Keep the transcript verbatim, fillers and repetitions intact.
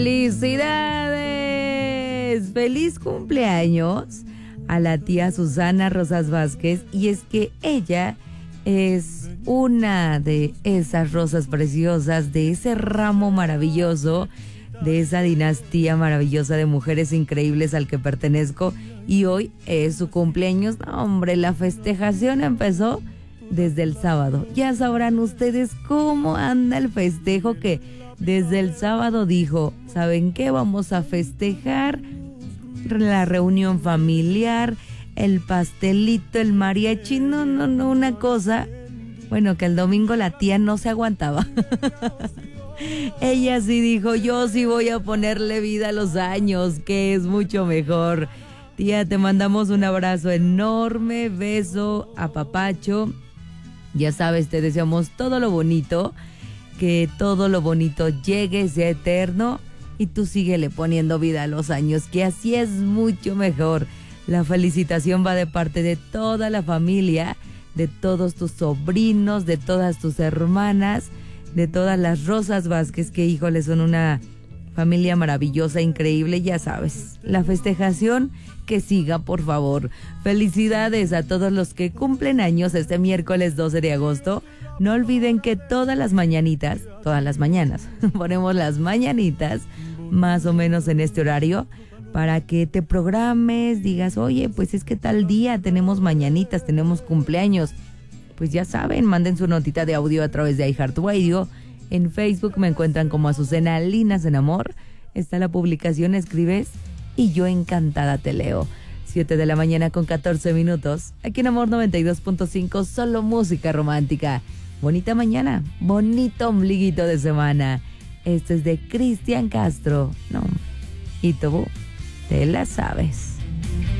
¡Felicidades! ¡Feliz cumpleaños a la tía Susana Rosas Vázquez! Y es que ella es una de esas rosas preciosas, de ese ramo maravilloso, de esa dinastía maravillosa de mujeres increíbles al que pertenezco. Y hoy es su cumpleaños. No, hombre, la festejación empezó desde el sábado. Ya sabrán ustedes cómo anda el festejo, que desde el sábado dijo, ¿saben qué? Vamos a festejar la reunión familiar, el pastelito, el mariachi, no, no, no, una cosa. Bueno, que el domingo la tía no se aguantaba. Ella sí dijo, yo sí voy a ponerle vida a los años, que es mucho mejor. Tía, te mandamos un abrazo enorme, beso, apapacho. Ya sabes, te deseamos todo lo bonito, que todo lo bonito llegue, sea eterno, y tú síguele poniendo vida a los años, que así es mucho mejor. La felicitación va de parte de toda la familia, de todos tus sobrinos, de todas tus hermanas, de todas las Rosas Vázquez, que híjole, son una familia maravillosa, increíble. Ya sabes, la festejación que siga, por favor. Felicidades a todos los que cumplen años este miércoles doce de agosto. No olviden que todas las mañanitas, todas las mañanas, ponemos las mañanitas, más o menos en este horario, para que te programes, digas, oye, pues es que tal día tenemos mañanitas, tenemos cumpleaños. Pues ya saben, manden su notita de audio a través de iHeartRadio. En Facebook me encuentran como Azucena Linas en Amor. Está la publicación, escribes y yo encantada te leo. siete de la mañana con catorce minutos. Aquí en Amor noventa y dos punto cinco, solo música romántica. Bonita mañana, bonito ombliguito de semana. Esto es de Cristian Castro. No, y tú te la sabes.